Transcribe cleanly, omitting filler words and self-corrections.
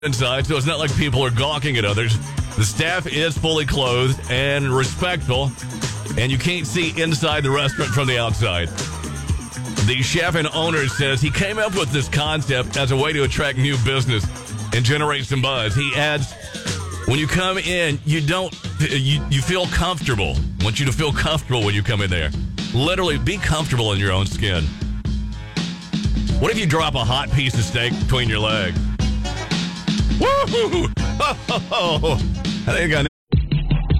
inside, so it's not like people are gawking at others. The staff is fully clothed and respectful, and you can't see inside the restaurant from the outside. The chef and owner says he came up with this concept as a way to attract new business and generate some buzz. He adds, when you come in, you feel comfortable. I want you to feel comfortable when you come in there. Literally, be comfortable in your own skin. What if you drop a hot piece of steak between your legs? Woo-hoo! I think I